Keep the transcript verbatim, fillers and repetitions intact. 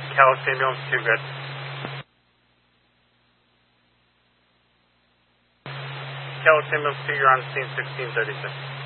Calix ambulance two, good. Calix ambulance two, you're on scene sixteen thirty-six.